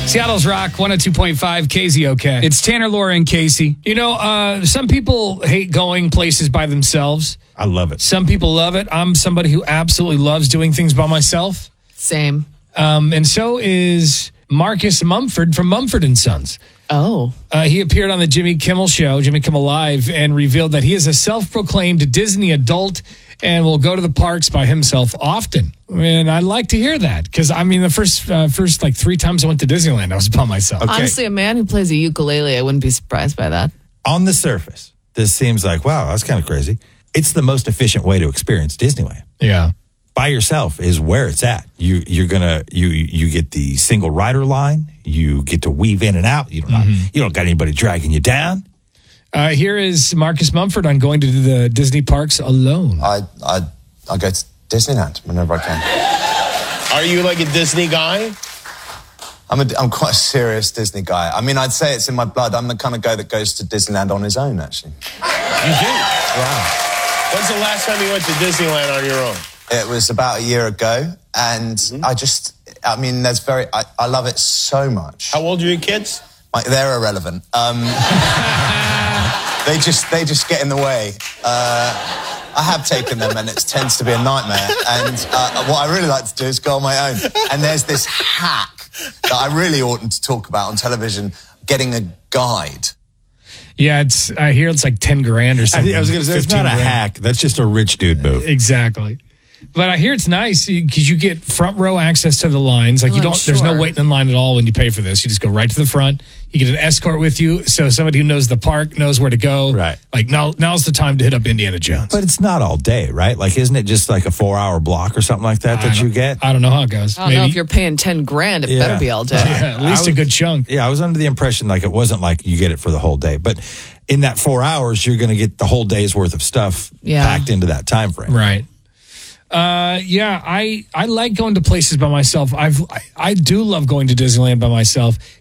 Seattle's Rock 102.5 KZOK. It's Tanner, Laura, and Casey. You know, some people hate going places by themselves. I love it. Some people love it. I'm somebody who absolutely loves doing things by myself. Same. And so is Marcus Mumford from Mumford & Sons. Oh. He appeared on the Jimmy Kimmel Show, Jimmy Kimmel Live, and revealed that he is a self-proclaimed Disney adult and will go to the parks by himself often. And I'd like to hear that because, I mean, the first like 3 times I went to Disneyland, I was by myself. Okay. Honestly, a man who plays a ukulele, I wouldn't be surprised by that. On the surface, this seems like, wow, that's kind of crazy. It's the most efficient way to experience Disneyland. Yeah. By yourself is where it's at. You get the single rider line. You get to weave in and out. You don't got anybody dragging you down. Here is Marcus Mumford on going to the Disney parks alone. I go to Disneyland whenever I can. Are you like a Disney guy? I'm quite a serious Disney guy. I mean, I'd say it's in my blood. I'm the kind of guy that goes to Disneyland on his own, actually. You do? Wow. When's the last time you went to Disneyland on your own? It was about a year ago, and I love it so much. How old are your kids? They're irrelevant. They just get in the way. I have taken them, and it tends to be a nightmare. And what I really like to do is go on my own. And there's this hack that I really oughtn't to talk about on television, getting a guide. Yeah, I hear it's like 10 grand or something. I was going to say, it's not a hack. That's just a rich dude move. Exactly. But I hear it's nice because you get front row access to the lines. Like there's no waiting in line at all when you pay for this. You just go right to the front. You get an escort with you, so somebody who knows the park knows where to go. Right. Like now's the time to hit up Indiana Jones. But it's not all day, right? Like, isn't it just like a 4-hour block or something like that you get? I don't know how it goes. I don't know if you're paying 10 grand, it better be all day. Yeah, at least a good chunk. Yeah, I was under the impression like it wasn't like you get it for the whole day, but in that 4 hours, you're going to get the whole day's worth of stuff packed into that time frame. Right. I like going to places by myself. I do love going to Disneyland by myself.